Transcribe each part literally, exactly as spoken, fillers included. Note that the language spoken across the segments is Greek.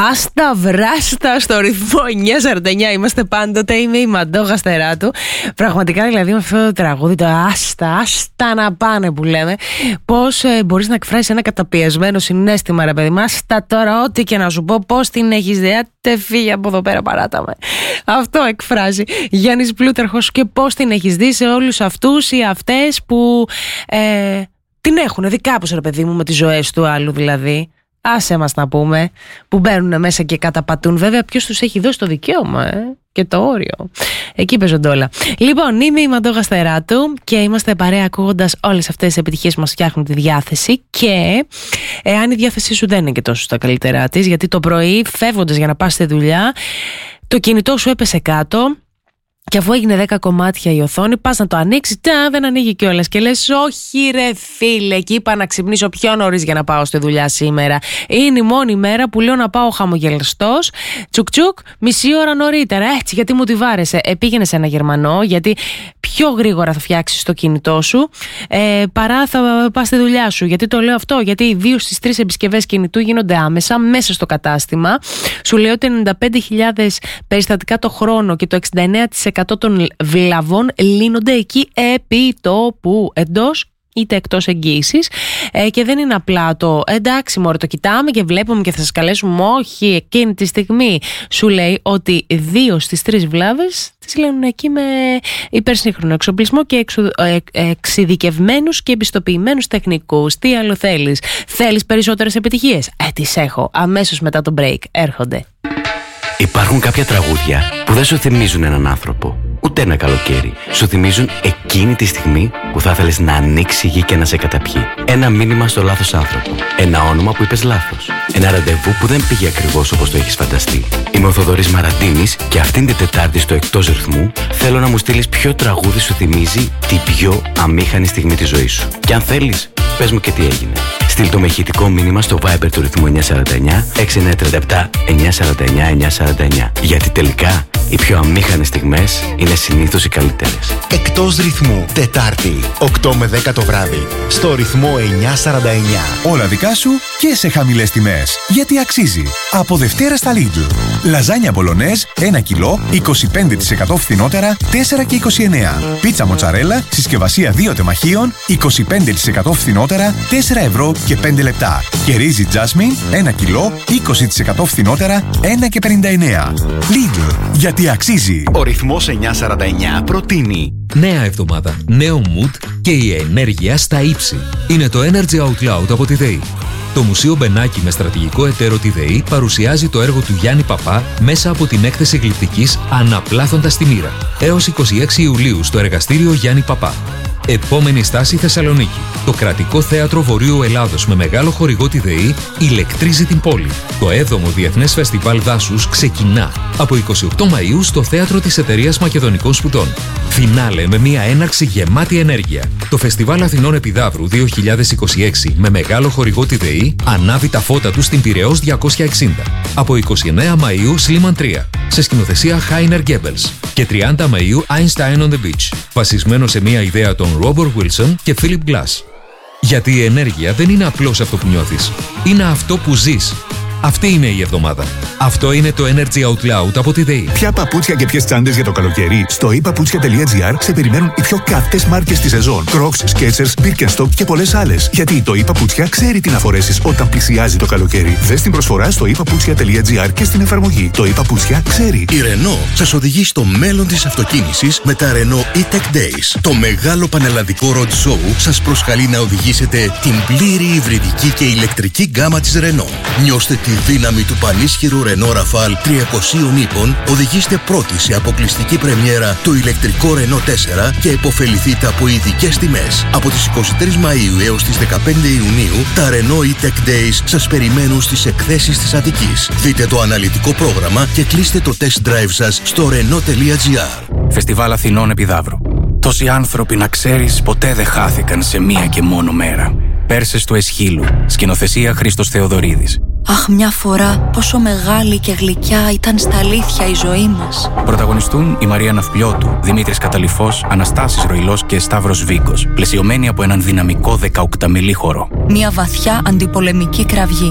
Άστα βράστα στο ρυθμό εννιά σαράντα εννιά είμαστε πάντοτε. Είμαι η Μαντώ Γαστεράτου. Πραγματικά δηλαδή με αυτό το τραγούδι, το άστα, άστα να πάνε που λέμε, πώς ε, μπορείς να εκφράσεις ένα καταπιεσμένο συναίσθημα, ρε παιδί μου. Άστα τώρα, ό,τι και να σου πω, πώς την έχεις δει, τε φύγει από εδώ πέρα, παράτα με. Αυτό εκφράζει Γιάννης Πλούταρχος. Και πώς την έχεις δει σε όλους αυτούς ή αυτές που ε, την έχουν δει κάπως, ρε παιδί μου, με τις ζωές του άλλου δηλαδή. Άσε μας να πούμε, που μπαίνουν μέσα και καταπατούν. Βέβαια, ποιος τους έχει δώσει το δικαίωμα ε? και το όριο. Εκεί παίζονται όλα. Λοιπόν, είμαι η Μαντώ Γαστεράτου και είμαστε παρέα ακούγοντας όλες αυτές τις επιτυχίες που μας φτιάχνουν τη διάθεση. Και εάν η διάθεσή σου δεν είναι και τόσο στα καλύτερά της, γιατί το πρωί φεύγοντας για να πας στη δουλειά, το κινητό σου έπεσε κάτω. Και αφού έγινε δέκα κομμάτια η οθόνη, πας να το ανοίξεις, τσα, δεν ανοίγει κιόλας. Και λες, όχι ρε φίλε, και είπα να ξυπνήσω πιο νωρίς για να πάω στη δουλειά σήμερα. Είναι η μόνη μέρα που λέω να πάω χαμογελαστός, τσουκ τσουκ, μισή ώρα νωρίτερα. Έτσι, γιατί μου τη βάρεσε. Ε, πήγαινε σε ένα Γερμανό, γιατί πιο γρήγορα θα φτιάξεις το κινητό σου ε, παρά θα πας στη δουλειά σου. Γιατί το λέω αυτό, γιατί οι δύο στις τρεις επισκευές κινητού γίνονται άμεσα μέσα στο κατάστημα. Σου λέω ότι ενενήντα πέντε χιλιάδες περιστατικά το χρόνο και το εξήντα εννέα τοις εκατό των βλαβών λύνονται εκεί επί τόπου, εντός είτε εκτός εγγύησης. Ε, και δεν είναι απλά το εντάξει μωρέ, το κοιτάμε και βλέπουμε και θα σας καλέσουμε. Όχι, εκείνη τη στιγμή σου λέει ότι δύο στις τρεις βλάβες τις λύνουν εκεί με υπερσύγχρονο εξοπλισμό και εξου, ε, εξειδικευμένους και επιστοποιημένους τεχνικούς. Τι άλλο θέλεις? Θέλεις περισσότερες επιτυχίες? Ε, τις έχω. Αμέσως μετά το break έρχονται. Υπάρχουν κάποια τραγούδια που δεν σου θυμίζουν έναν άνθρωπο, ούτε ένα καλοκαίρι. Σου θυμίζουν εκείνη τη στιγμή που θα ήθελες να ανοίξει η γη και να σε καταπιεί. Ένα μήνυμα στο λάθος άνθρωπο. Ένα όνομα που είπες λάθος. Ένα ραντεβού που δεν πήγε ακριβώς όπως το έχεις φανταστεί. Είμαι ο Θοδωρής Μαραντίνης και αυτήν την Τετάρτη στο Εκτός Ρυθμού θέλω να μου στείλεις ποιο τραγούδι σου θυμίζει την πιο αμήχανη στιγμή της ζωής σου. Και αν θέλεις, πες μου και τι έγινε. Στείλ το με ηχητικό μήνυμα στο Viber του ρυθμού εννιά σαράντα εννιά έξι εννιά τρία επτά εννιά σαράντα εννιά εννιά σαράντα εννιά. Γιατί τελικά οι πιο αμήχανες στιγμές είναι συνήθως οι καλύτερες. Εκτός Ρυθμού, Τετάρτη, οκτώ με δέκα το βράδυ, στο ρυθμό εννιά σαράντα εννιά. Όλα δικά σου και σε χαμηλές τιμές. Γιατί αξίζει. Από Δευτέρα στα Lidl. Λαζάνια μπολονέζ, ένα κιλό, είκοσι πέντε τοις εκατό φθηνότερα, τέσσερα και είκοσι εννέα. Πίτσα μοτσαρέλα, συσκευασία δύο τεμαχίων, είκοσι πέντε τοις εκατό φθηνότερα, τέσσερα ευρώ και πέντε λεπτά. Και ρύζι Jasmine, ένα κιλό, είκοσι τοις εκατό φθηνότερα, ένα και πενήντα εννέα. Lidl. Γιατί αξίζει. Ο ρυθμός εννιά σαράντα εννιά προτείνει νέα εβδομάδα, νέο mood και η ενέργεια στα ύψη. Είναι το Energy Out Loud από τη ΔΕΗ. Το Μουσείο Μπενάκη με στρατηγικό εταίρο τη ΔΕΗ παρουσιάζει το έργο του Γιάννη Παπά μέσα από την έκθεση γλυπτικής «Αναπλάθοντας τη μοίρα» έως είκοσι έξι Ιουλίου στο εργαστήριο Γιάννη Παπά. Επόμενη στάση Θεσσαλονίκη. Το Κρατικό Θέατρο Βορείου Ελλάδος με μεγάλο χορηγό τη ΔΕΗ ηλεκτρίζει την πόλη. Το έβδομο Διεθνές Φεστιβάλ Δάσους ξεκινά από είκοσι οκτώ Μαΐου στο Θέατρο της Εταιρείας Μακεδονικών Σπουδών. Φινάλε με μια έναρξη γεμάτη ενέργεια. Το Φεστιβάλ Αθηνών Επιδαύρου δύο χιλιάδες είκοσι έξι με μεγάλο χορηγό τη ΔΕΗ ανάβει τα φώτα του στην Πειραιώς διακόσια εξήντα. Από είκοσι εννέα Μαΐου Σλίμαν τρία σε σκηνοθεσία Χάινερ Γκέμπελς και τριάντα Μαΐου Einstein on the Beach, βασισμένο σε μια ιδέα των Ρόμπερτ Βίλσον και Φίλιπ Γκλάς. Γιατί η ενέργεια δεν είναι απλώς αυτό που νιώθεις, είναι αυτό που ζεις. Αυτή είναι η εβδομάδα. Αυτό είναι το Energy Out Loud από τη ΔΕΗ. Ποια παπούτσια και ποιες τσάντες για το καλοκαίρι? Στο i paputsια τελεία gr σε περιμένουν οι πιο καυτές μάρκες της σεζόν. Crocs, Skechers, Birkenstock και πολλές άλλες. Γιατί το i Paputsια ξέρει τι να φορέσεις όταν πλησιάζει το καλοκαίρι. Δες την προσφορά στο i paputsια τελεία gr και στην εφαρμογή. Το i Paputsια ξέρει. Η Renault σας οδηγεί στο μέλλον της αυτοκίνησης με τα Renault E-Tech Days. Το μεγάλο πανελλαδικό road show σας προσκαλεί να οδηγήσετε την πλήρη υβριδική και ηλεκτρική γκάμα της Renault. Νιώστε τη δύναμη του πανίσχυρου Renault Rafale τριακόσια ύπων, οδηγήστε πρώτοι σε αποκλειστική πρεμιέρα το ηλεκτρικό Renault τέσσερα και επωφεληθείτε από ειδικές τιμές. Από τις είκοσι τρεις Μαΐου έως τις δεκαπέντε Ιουνίου, τα Renault E-Tech Days σας περιμένουν στις εκθέσεις της Αττικής. Δείτε το αναλυτικό πρόγραμμα και κλείστε το test drive σας στο renault τελεία gr. Φεστιβάλ Αθηνών Επιδαύρου. Τόσοι άνθρωποι, να ξέρεις, ποτέ δεν χάθηκαν σε μία και μόνο μέρα. Πέρσες του Εσχύλου. Σκηνοθεσία Χρήστος Θεοδωρίδης. Αχ, μια φορά πόσο μεγάλη και γλυκιά ήταν στα αλήθεια η ζωή μας. Πρωταγωνιστούν η Μαρία Ναυπλιώτου, Δημήτρης Καταλυφός, Αναστάσης Ροϊλός και Σταύρος Βίκος, πλαισιωμένοι από έναν δυναμικό δεκαοκταμελή χορό. Μια βαθιά αντιπολεμική κραυγή.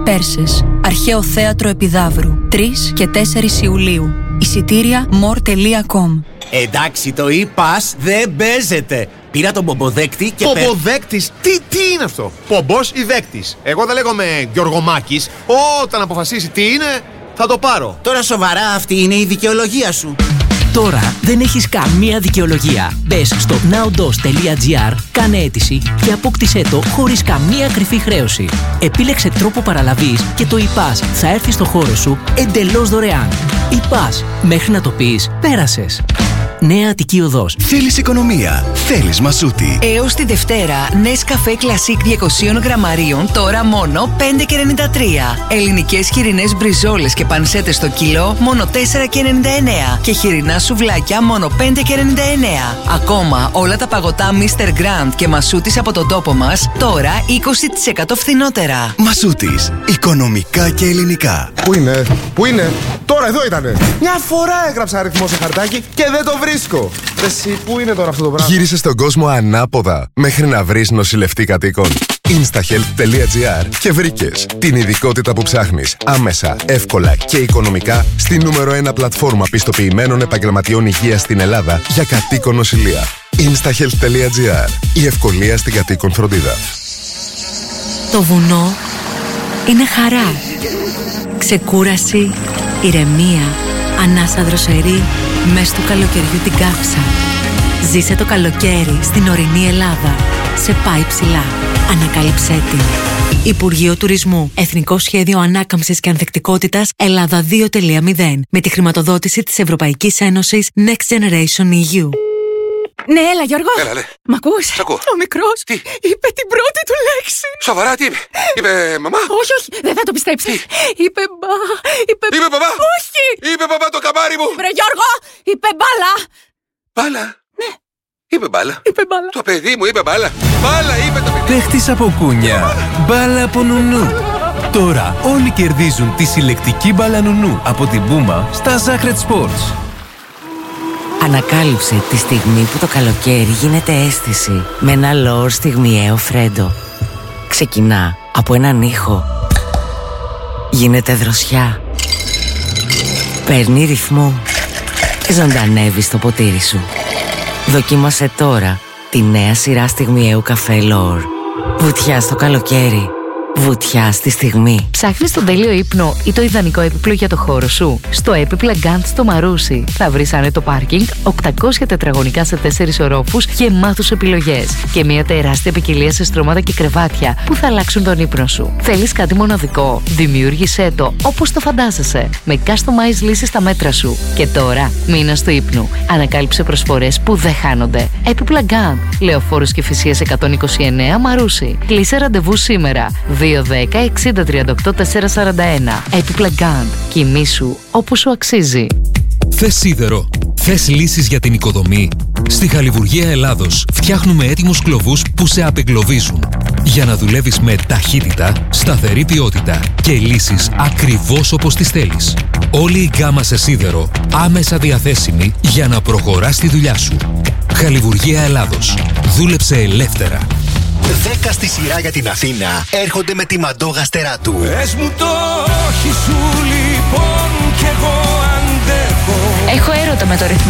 Πέρσες, Αρχαίο Θέατρο Επιδαύρου, τρεις και τέσσερις Ιουλίου. Εισιτήρια more τελεία com. Εντάξει, το e-pass δεν παίζεται. Πήρα τον πομποδέκτη και... Πομποδέκτης, τι, τι είναι αυτό? Πομπός ή δέκτης? Εγώ δεν λέγομαι Γιωργομάκης. Όταν αποφασίσει τι είναι, θα το πάρω. Τώρα σοβαρά, αυτή είναι η δικαιολογία σου? Τώρα δεν έχεις καμία δικαιολογία. Μπες στο nowdos τελεία gr, κάνε αίτηση και απόκτησέ το χωρίς καμία κρυφή χρέωση. Επίλεξε τρόπο παραλαβής και το e-pass θα έρθει στο χώρο σου εντελώς δωρεάν. e-pass, μέχρι να το πεις, πέρασες. Νέα Αττική Οδός. Θέλεις οικονομία, θέλεις Μασούτη. Έως τη Δευτέρα, Nescafé Classic διακόσια γραμμαρίων, τώρα μόνο πέντε και ενενήντα τρία. Ελληνικές χοιρινές μπριζόλες και πανσέτες στο κιλό, μόνο τέσσερα και ενενήντα εννέα. Και χοιρινά σουβλάκια, μόνο πέντε και ενενήντα εννέα. Ακόμα, όλα τα παγωτά μίστερ Grand και Μασούτης από τον τόπο μας, τώρα είκοσι τοις εκατό φθηνότερα. Μασούτης, οικονομικά και ελληνικά. Πού είναι, πού είναι? Τώρα εδώ ήτανε. Μια φορά έγραψα αριθμό σε χαρτάκι και δεν το βρίσκω. Εσύ, πού είναι τώρα αυτό το πράγμα? Γύρισε στον κόσμο ανάποδα μέχρι να βρεις νοσηλευτή κατοίκων. instahealth τελεία gr και βρήκες την ειδικότητα που ψάχνεις άμεσα, εύκολα και οικονομικά στη νούμερο ένα πλατφόρμα πιστοποιημένων επαγγελματιών υγείας στην Ελλάδα για κατοίκον νοσηλεία. instahealth τελεία gr. Η ευκολία στην κατοίκον φροντίδα. Το βουνό είναι χαρά, ξεκούραση, ηρεμία, ανάσα δροσερή, μες του καλοκαιριού την κάψα. Ζήσε το καλοκαίρι στην ορεινή Ελλάδα. Σε πάει ψηλά. Ανακάλυψέ την. Υπουργείο Τουρισμού. Εθνικό Σχέδιο Ανάκαμψης και Ανθεκτικότητας Ελλάδα δύο τελεία μηδέν. Με τη χρηματοδότηση της Ευρωπαϊκής Ένωσης Next Generation ι γιου. Ναι, έλα Γιώργο. Έλα, ναι. Μ' ακούς? Σ' ακούω. Ο μικρός τι? είπε την πρώτη του λέξη. Σοβαρά, τι είπε? Είπε μαμά? Όχι, όχι, δεν θα το πιστέψεις. Είπε μπα, είπε... Είπε μπαμπά? Όχι. Είπε μπαμπά το καμάρι μου. Βρε Γιώργο, είπε μπάλα. Μπάλα? Ναι. Είπε μπάλα. Είπε μπάλα. Το παιδί μου είπε μπάλα. Μπάλα είπε το παιδί. Παίχτης από κούνια. Μπάλα από νουνού. Τώρα όλοι κερδίζουν τη συλλεκτική μπάλα νουνού από την Puma στα Sacred Sports. Ανακάλυψε τη στιγμή που το καλοκαίρι γίνεται αίσθηση με ένα λόρ στιγμιαίο φρέντο. Ξεκινά από έναν ήχο. Γίνεται δροσιά. Παίρνει ρυθμό. Ζωντανεύει στο ποτήρι σου. Δοκίμασε τώρα τη νέα σειρά στιγμιαίου καφέ λόρ. Βουτιά στο καλοκαίρι. Βουτιά στη στιγμή. Ψάχνεις τον τέλειο ύπνο ή το ιδανικό έπιπλο για το χώρο σου? Στο έπιπλα Gant στο Μαρούσι θα βρεις άνετο πάρκινγκ, οκτακόσια τετραγωνικά σε τέσσερις ορόφους και γεμάτους επιλογές. Και μια τεράστια ποικιλία σε στρώματα και κρεβάτια που θα αλλάξουν τον ύπνο σου. Θέλεις κάτι μοναδικό? Δημιούργησέ το όπως το φαντάζεσαι. Με customized λύσεις στα μέτρα σου. Και τώρα, μήνας του ύπνου. Ανακάλυψε προσφορές που δεν χάνονται. Έπιπλα Gant. Λεωφόρος Κηφισίας εκατόν είκοσι εννέα Μαρούσι. Κλείσε ραντεβού σήμερα. δύο δέκα εξήντα τριάντα οκτώ τετρακόσια σαράντα ένα. Έπιπλα Gant. Κοιμήσου όπως σου αξίζει. Θες σίδερο? Θες λύσεις για την οικοδομή? Στη Χαλιβουργία Ελλάδος φτιάχνουμε έτοιμους κλωβούς που σε απεγκλωβίζουν. Για να δουλεύεις με ταχύτητα, σταθερή ποιότητα και λύσεις ακριβώς όπως τις θέλεις. Όλη η γκάμα σε σίδερο άμεσα διαθέσιμη για να προχωράς τη δουλειά σου. Χαλιβουργία Ελλάδος. Δούλεψε ελεύθερα. Δέκα στη σειρά για την Αθήνα έρχονται με τη Μαντό Γαστεράτου. Πες μου το όχι σου λοιπόν κι εγώ αντέχω. Έχω έρωτα με το ρυθμό.